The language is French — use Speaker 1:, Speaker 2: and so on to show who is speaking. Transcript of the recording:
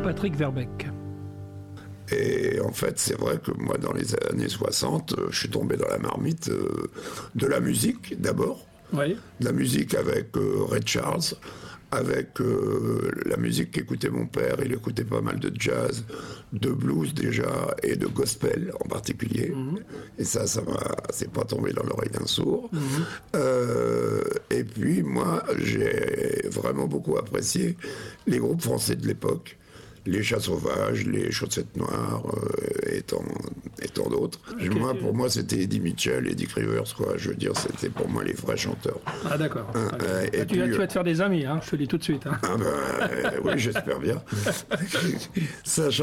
Speaker 1: Patrick Verbeek.
Speaker 2: Et en fait, c'est vrai que moi, dans les années 60, je suis tombé dans la marmite de la musique, d'abord.
Speaker 1: Oui.
Speaker 2: De la musique avec Ray Charles, avec la musique qu'écoutait mon père. Il écoutait pas mal de jazz, de blues déjà, et de gospel en particulier. Et c'est pas tombé dans l'oreille d'un sourd. Et puis, moi, j'ai vraiment beaucoup apprécié les groupes français de l'époque. Les Chats Sauvages, les Chaussettes Noires, et tant d'autres.
Speaker 1: Okay.
Speaker 2: Pour moi, c'était Eddie Mitchell, Eddie Rivers, quoi. Je veux dire, c'était pour moi les vrais chanteurs.
Speaker 1: Ah, d'accord. Tu vas te faire des amis, hein, je te le dis tout de suite. Hein.
Speaker 2: Oui, j'espère bien. Sachant